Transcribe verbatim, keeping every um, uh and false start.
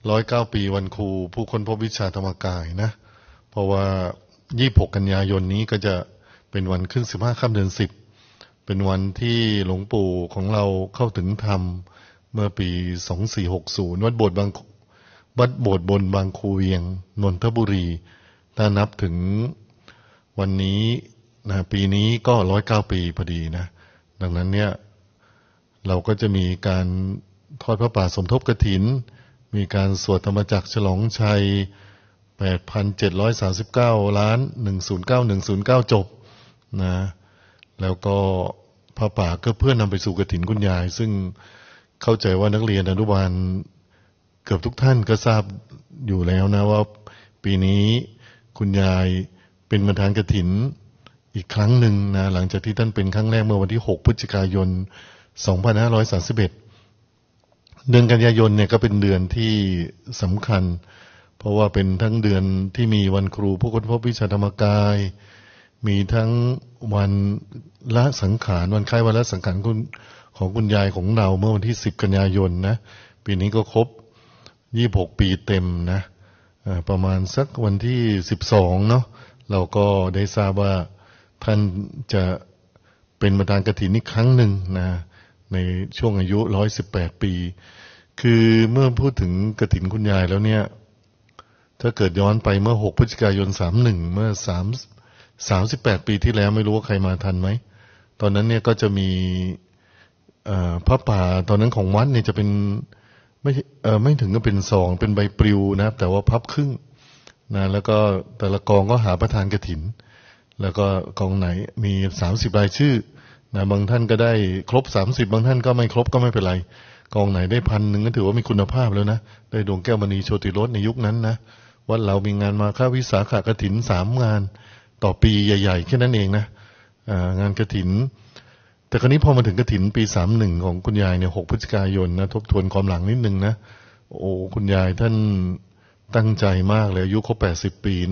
ร้อยเก้าปีวันครูผู้ค้นพบวิชาธรรมกายนะเพราะว่ายี่สิบหกกันยายนนี้ก็จะเป็นวันขึ้นสิบห้าค่ำเดือนสิบเป็นวันที่หลวงปู่ของเราเข้าถึงธรรมเมื่อปีสองสี่หกศูนย์วัดโบสถ์บางวัดโบสถ์บนบางคูเวียงนนทบุรีถ้านับถึงวันนี้นะปีนี้ก็ร้อยเก้าปีพอดีนะดังนั้นเนี่ยเราก็จะมีการทอดพระป่าสมทบกฐินมีการสวดธรรมจักรฉลองชัย แปดพันเจ็ดร้อยสามสิบเก้า ล้าน หนึ่งศูนย์เก้า หนึ่งศูนย์เก้า จบนะแล้วก็พระป่าก็เพื่อนำไปสู่กฐินคุณยายซึ่งเข้าใจว่านักเรียนอนุบาลเกือบทุกท่านก็ทราบอยู่แล้วนะว่าปีนี้คุณยายเป็นประธานกฐินอีกครั้งหนึ่งนะหลังจากที่ท่านเป็นครั้งแรกเมื่อวันที่หกพฤศจิกายนสองพันห้าร้อยสามสิบเอ็ดเดือนกันยายนเนี่ยก็เป็นเดือนที่สำคัญเพราะว่าเป็นทั้งเดือนที่มีวันครูผู้ค้นพบวิชาธรรมกายมีทั้งวันละสังขารวันคล้ายวันละสังขารของคุณยายของเราเมื่อวันที่สิบกันยายนนะปีนี้ก็ครบยี่สิบหกปีเต็มนะประมาณสักวันที่สิบสองเนาะเราก็ได้ทราบว่าท่านจะเป็นประธานกฐินอีกครั้งหนึ่งนะในช่วงอายุหนึ่งร้อยสิบแปดปีคือเมื่อพูดถึงกฐินคุณยายแล้วเนี่ยถ้าเกิดย้อนไปเมื่อหกพฤศจิกายนสามสิบเอ็ดเมื่อสาม สามสิบแปดปีที่แล้วไม่รู้ว่าใครมาทันไหมตอนนั้นเนี่ยก็จะมีเอ่อพระป่าตอนนั้นของวัดเนี่ยจะเป็นไม่เอ่อไม่ถึงก็เป็นซองเป็นใบปลิวนะครับแต่ว่าพับครึ่งนะแล้วก็แต่ละกองก็หาประธานกฐินแล้วก็กองไหนมีสามสิบรายชื่อนะบางท่านก็ได้ครบสามสิบบางท่านก็ไม่ครบก็ไม่เป็นไรกองไหนได้พันหนึ่งก็ถือว่ามีคุณภาพแล้วนะได้ดวงแก้วมณีโชติรสในยุคนั้นนะวัดเรามีงานมาฆวิสาขกฐินสามงานต่อปีใหญ่ๆแค่นั้นเองนะงานกฐินแต่คราวนี้พอมาถึงกฐินปีสามสิบเอ็ดของคุณยายเนี่ยหกพฤศจิกายนนะทบทวนความหลังนิดนึงนะโอ้คุณยายท่านตั้งใจมากเลยอายุครบแปดสิบปี